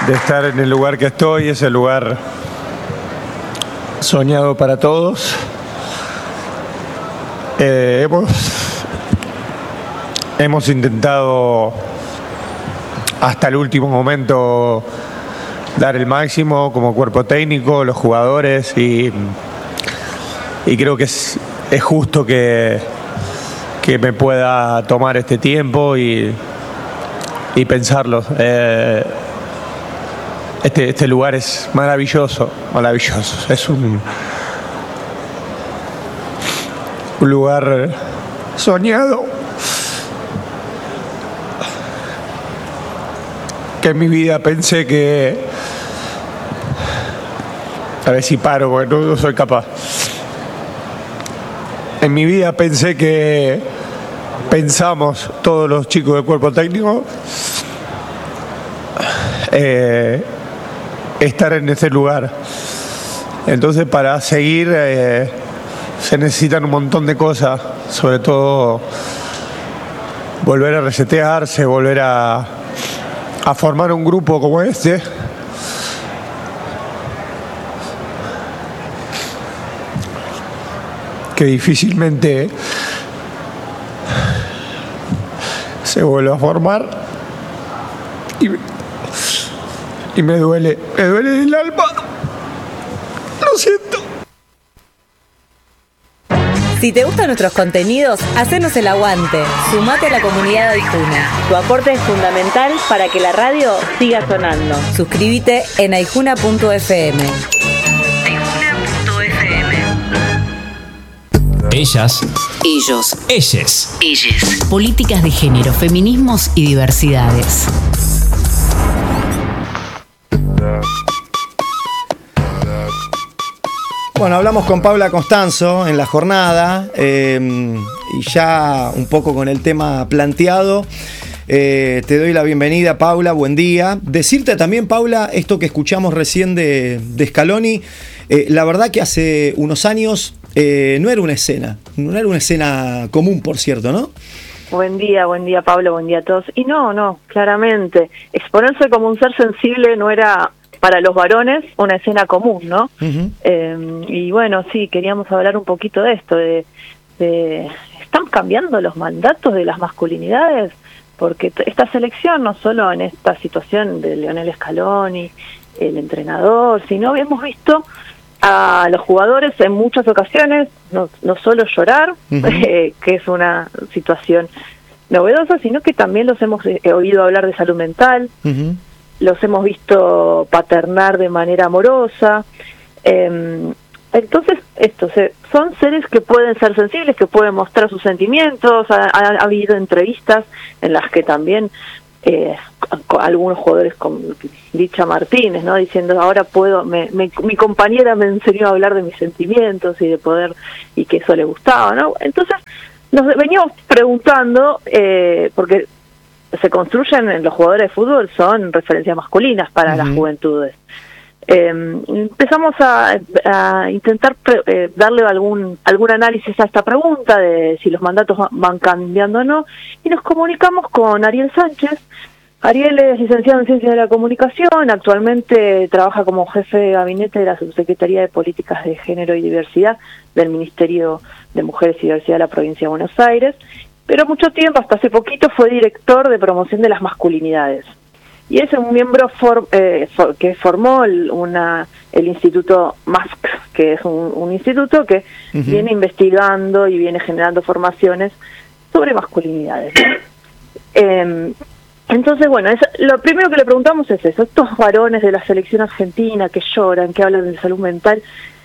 de estar en el lugar que estoy, es el lugar soñado para todos. Hemos intentado hasta el último momento dar el máximo como cuerpo técnico, los jugadores, y creo que es justo que me pueda tomar este tiempo y pensarlo. Este lugar es maravilloso. Es un lugar soñado que en mi vida pensé que... A ver si paro, porque no soy capaz. En mi vida pensamos todos los chicos del cuerpo técnico estar en ese lugar. Entonces, para seguir se necesitan un montón de cosas, sobre todo volver a resetearse, volver a formar un grupo como este, que difícilmente se vuelve a formar, y me duele el alma. Lo siento. Si te gustan nuestros contenidos, hacenos el aguante. Sumate a la comunidad de Aijuna. Tu aporte es fundamental para que la radio siga sonando. Suscríbete en aijuna.fm. Ellas. Ellos. Ellas. Ellas. Políticas de género, feminismos y diversidades. Bueno, hablamos con Paula Constanzo en la jornada y ya un poco con el tema planteado. Te doy la bienvenida, Paula, buen día. Decirte también, Paula, esto que escuchamos recién de Scaloni, la verdad que hace unos años no era una escena común, por cierto, ¿no? Buen día, Pablo, buen día a todos. Y no, claramente, exponerse como un ser sensible no era para los varones una escena común, ¿no? Uh-huh. Y bueno, sí, queríamos hablar un poquito de esto, de ¿están cambiando los mandatos de las masculinidades? Porque esta selección, no solo en esta situación de Lionel Scaloni, el entrenador, sino hemos visto a los jugadores en muchas ocasiones no solo llorar, uh-huh, que es una situación novedosa, sino que también los hemos oído hablar de salud mental, uh-huh, los hemos visto paternar de manera amorosa. Entonces, son seres que pueden ser sensibles, que pueden mostrar sus sentimientos. Ha habido entrevistas en las que también algunos jugadores, como Licha Martínez, ¿no?, diciendo, ahora puedo, mi compañera me enseñó a hablar de mis sentimientos y de poder, y que eso le gustaba, ¿no? Entonces, nos veníamos preguntando, porque se construyen en los jugadores de fútbol, son referencias masculinas para, uh-huh, las juventudes. Empezamos a intentar darle algún análisis a esta pregunta de si los mandatos van cambiando o no, y nos comunicamos con Ariel Sánchez. Ariel es licenciado en Ciencias de la Comunicación, actualmente trabaja como jefe de gabinete de la Subsecretaría de Políticas de Género y Diversidad del Ministerio de Mujeres y Diversidad de la Provincia de Buenos Aires, pero mucho tiempo, hasta hace poquito, fue director de promoción de las masculinidades. Y es un miembro que formó el Instituto MASC, que es un instituto que, uh-huh, viene investigando y viene generando formaciones sobre masculinidades, ¿no? Entonces, bueno, lo primero que le preguntamos es eso. Estos varones de la selección argentina que lloran, que hablan de salud mental,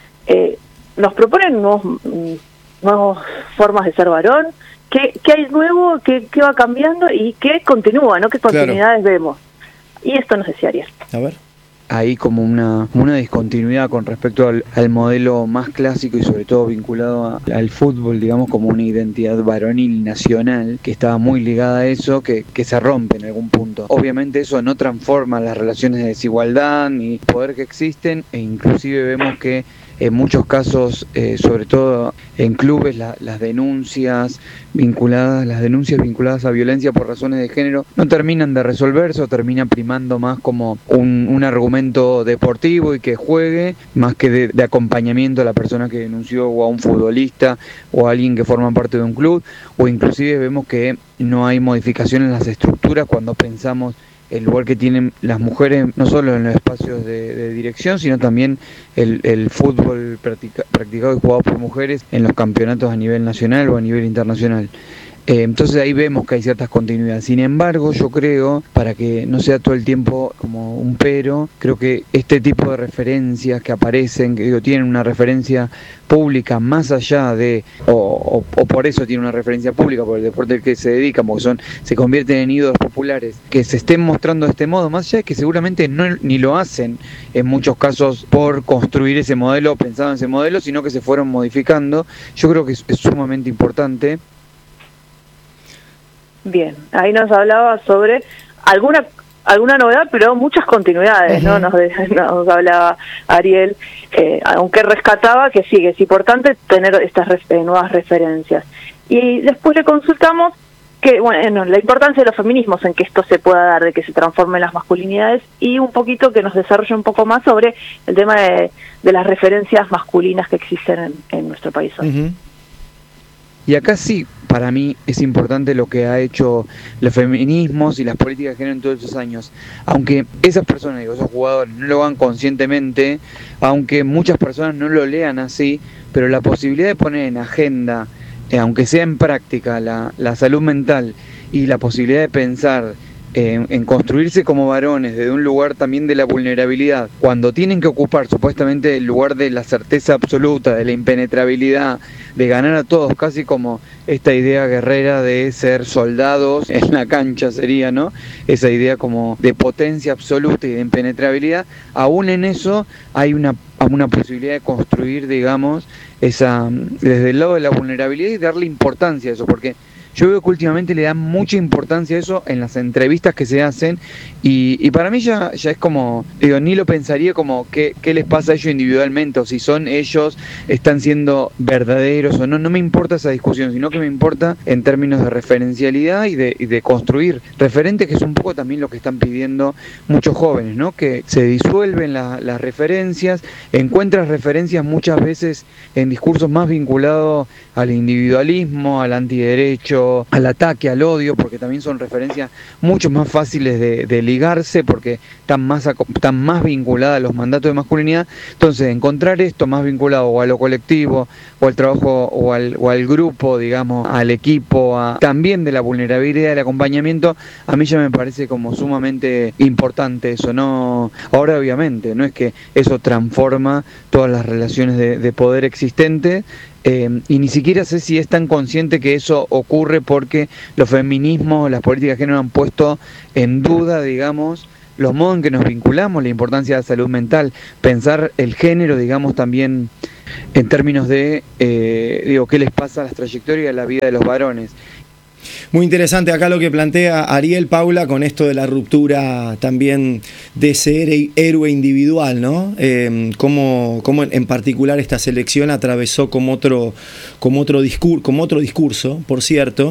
nos proponen nuevas formas de ser varón. ¿Qué hay nuevo? ¿Qué va cambiando? ¿Y qué continúa, no? ¿Qué continuidades, claro, vemos? Y esto nos decía Ariel. A ver. Hay como una discontinuidad con respecto al modelo más clásico y sobre todo vinculado al fútbol, digamos, como una identidad varonil nacional que estaba muy ligada a eso, que se rompe en algún punto. Obviamente eso no transforma las relaciones de desigualdad ni poder que existen, e inclusive vemos que en muchos casos, sobre todo en clubes, las denuncias vinculadas a violencia por razones de género no terminan de resolverse o terminan primando más como un argumento deportivo y que juegue, más que de acompañamiento a la persona que denunció o a un futbolista o a alguien que forma parte de un club, o inclusive vemos que no hay modificación en las estructuras cuando pensamos el lugar que tienen las mujeres, no solo en los espacios de dirección, sino también el fútbol practicado y jugado por mujeres en los campeonatos a nivel nacional o a nivel internacional. Entonces ahí vemos que hay ciertas continuidades. Sin embargo, yo creo, para que no sea todo el tiempo como un pero, creo que este tipo de referencias que aparecen, que tienen una referencia pública más allá de, o por eso tiene una referencia pública, por el deporte al que se dedican, porque se convierten en ídolos populares, que se estén mostrando de este modo, más allá de que seguramente ni lo hacen en muchos casos por construir ese modelo, pensado en ese modelo, sino que se fueron modificando. Yo creo que es sumamente importante. Bien, ahí nos hablaba sobre alguna novedad, pero muchas continuidades, ¿no? Nos hablaba Ariel, aunque rescataba que sí, que es importante tener estas nuevas referencias. Y después le consultamos que, bueno, la importancia de los feminismos en que esto se pueda dar, de que se transformen las masculinidades, y un poquito que nos desarrolle un poco más sobre el tema de las referencias masculinas que existen en nuestro país hoy. Y acá sí, para mí es importante lo que ha hecho los feminismos y las políticas de género en todos esos años. Aunque esas personas, esos jugadores, no lo hagan conscientemente, aunque muchas personas no lo lean así, pero la posibilidad de poner en agenda, aunque sea en práctica, la salud mental y la posibilidad de pensar en construirse como varones desde un lugar también de la vulnerabilidad, cuando tienen que ocupar supuestamente el lugar de la certeza absoluta, de la impenetrabilidad, de ganar a todos, casi como esta idea guerrera de ser soldados en la cancha sería, ¿no? Esa idea como de potencia absoluta y de impenetrabilidad. Aún en eso hay una posibilidad de construir, digamos, desde el lado de la vulnerabilidad y darle importancia a eso, porque yo veo que últimamente le dan mucha importancia a eso en las entrevistas que se hacen y para mí ya es como, digo, ni lo pensaría como qué les pasa a ellos individualmente o si son ellos, están siendo verdaderos o no. No me importa esa discusión, sino que me importa en términos de referencialidad y de construir referentes, que es un poco también lo que están pidiendo muchos jóvenes, ¿no? Que se disuelven las referencias, encuentras referencias muchas veces en discursos más vinculados al individualismo, al antiderecho, al ataque, al odio, porque también son referencias mucho más fáciles de ligarse, porque están más vinculadas a los mandatos de masculinidad. Entonces, encontrar esto más vinculado o a lo colectivo, o al trabajo, o al grupo, digamos, al equipo, también de la vulnerabilidad, del acompañamiento, a mí ya me parece como sumamente importante eso. No, ahora obviamente, no es que eso transforma todas las relaciones de poder existentes, y ni siquiera sé si es tan consciente que eso ocurre porque los feminismos, las políticas de género han puesto en duda, digamos, los modos en que nos vinculamos, la importancia de la salud mental, pensar el género, digamos, también en términos de, qué les pasa a las trayectorias y a la vida de los varones. Muy interesante acá lo que plantea Ariel, Paula, con esto de la ruptura también de ese héroe individual, ¿no? Cómo en particular esta selección atravesó como otro discurso, por cierto,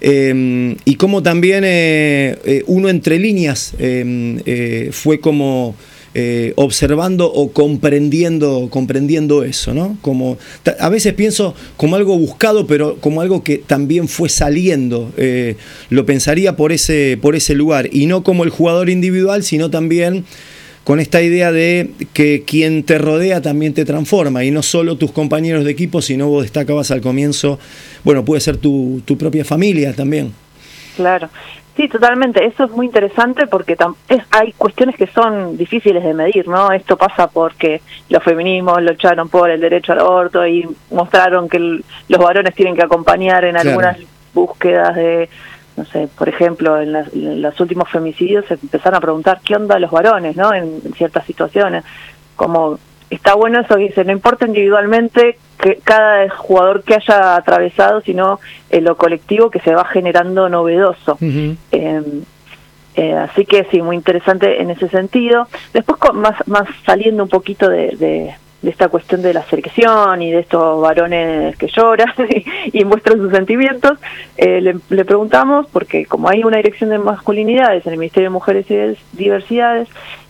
y cómo también uno entre líneas fue como observando o comprendiendo eso, ¿no? Como a veces pienso como algo buscado, pero como algo que también fue saliendo, lo pensaría por ese lugar, y no como el jugador individual, sino también con esta idea de que quien te rodea también te transforma, y no solo tus compañeros de equipo, sino vos destacabas al comienzo, bueno, puede ser tu propia familia también. Claro. Sí, totalmente. Eso es muy interesante porque hay cuestiones que son difíciles de medir, ¿no? Esto pasa porque los feminismos lucharon por el derecho al aborto y mostraron que los varones tienen que acompañar en algunas búsquedas de, no sé, por ejemplo, en los últimos femicidios se empezaron a preguntar qué onda los varones, ¿no? En ciertas situaciones. Como está bueno eso que dice, no importa individualmente que cada jugador que haya atravesado, sino lo colectivo que se va generando novedoso. Uh-huh. Así que sí, muy interesante en ese sentido. Después más saliendo un poquito de esta cuestión de la selección y de estos varones que lloran y muestran sus sentimientos, le preguntamos, porque como hay una dirección de masculinidades en el Ministerio de Mujeres y Diversidades,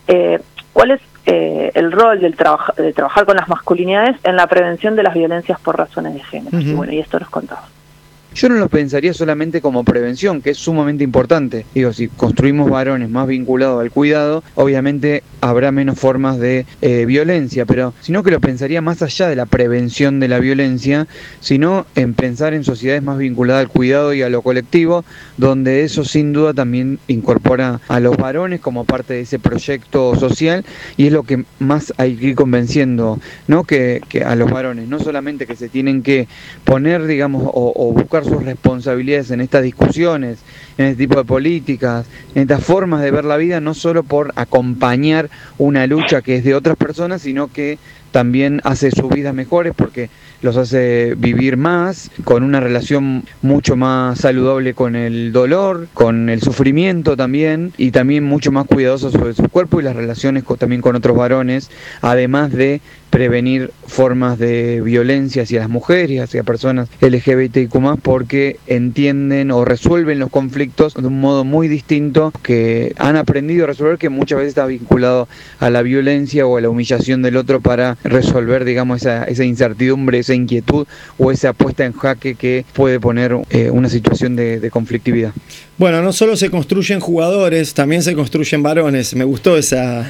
¿cuál es el rol de trabajar con las masculinidades en la prevención de las violencias por razones de género? Y bueno, y esto nos contaba. Yo no lo pensaría solamente como prevención, que es sumamente importante. Digo, si construimos varones más vinculados al cuidado, obviamente habrá menos formas de violencia, pero sino que lo pensaría más allá de la prevención de la violencia, sino en pensar en sociedades más vinculadas al cuidado y a lo colectivo, donde eso sin duda también incorpora a los varones como parte de ese proyecto social, y es lo que más hay que ir convenciendo, ¿no? Que a los varones, no solamente que se tienen que poner, digamos, o buscar sus responsabilidades en estas discusiones, en este tipo de políticas, en estas formas de ver la vida, no solo por acompañar una lucha que es de otras personas, sino que también hace sus vidas mejores porque los hace vivir más, con una relación mucho más saludable con el dolor, con el sufrimiento también, y también mucho más cuidadosos sobre su cuerpo y las relaciones también con otros varones, además de prevenir formas de violencia hacia las mujeres, hacia personas LGBTIQ+, porque entienden o resuelven los conflictos de un modo muy distinto que han aprendido a resolver, que muchas veces está vinculado a la violencia o a la humillación del otro para resolver, digamos, esa incertidumbre, esa inquietud o esa puesta en jaque que puede poner una situación de conflictividad. Bueno, no solo se construyen jugadores, también se construyen varones. Me gustó esa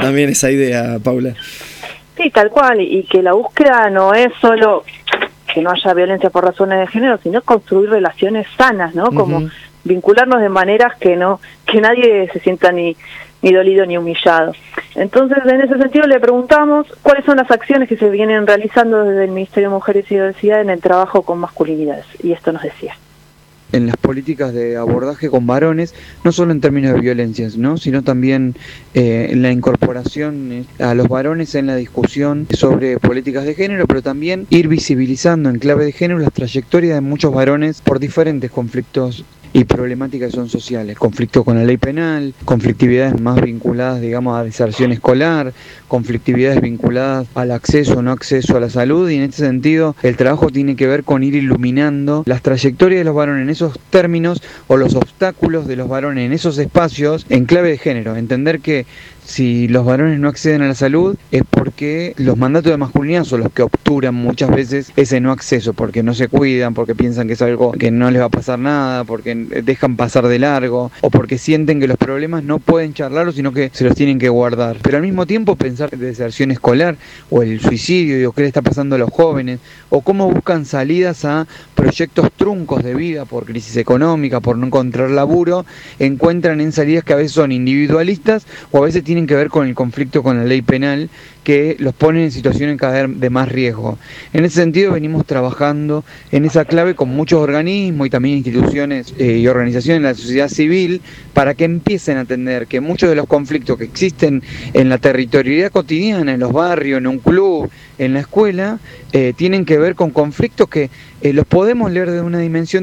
idea, Paula. Sí, tal cual, y que la búsqueda no es solo que no haya violencia por razones de género, sino construir relaciones sanas, ¿no? Como vincularnos de maneras que nadie se sienta ni dolido ni humillado. Entonces, en ese sentido le preguntamos cuáles son las acciones que se vienen realizando desde el Ministerio de Mujeres y Diversidad en el trabajo con masculinidades, y esto nos decía. En las políticas de abordaje con varones, no solo en términos de violencia, ¿no? Sino también en la incorporación a los varones en la discusión sobre políticas de género, pero también ir visibilizando en clave de género las trayectorias de muchos varones por diferentes conflictos y problemáticas que son sociales, conflicto con la ley penal, conflictividades más vinculadas, digamos, a deserción escolar, conflictividades vinculadas al acceso o no acceso a la salud, y en este sentido el trabajo tiene que ver con ir iluminando las trayectorias de los varones en esos términos o los obstáculos de los varones en esos espacios en clave de género, entender que si los varones no acceden a la salud es porque los mandatos de masculinidad son los que obturan muchas veces ese no acceso, porque no se cuidan, porque piensan que es algo que no les va a pasar nada, porque dejan pasar de largo, o porque sienten que los problemas no pueden charlarlos, sino que se los tienen que guardar. Pero al mismo tiempo pensar en deserción escolar, o el suicidio, o qué le está pasando a los jóvenes, o cómo buscan salidas a proyectos truncos de vida por crisis económica, por no encontrar laburo, encuentran en salidas que a veces son individualistas, o a veces tienen que ver con el conflicto con la ley penal, que los ponen en situaciones cada vez de más riesgo. En ese sentido venimos trabajando en esa clave con muchos organismos y también instituciones y organizaciones de la sociedad civil para que empiecen a entender que muchos de los conflictos que existen en la territorialidad cotidiana, en los barrios, en un club, en la escuela, tienen que ver con conflictos que los podemos leer de una dimensión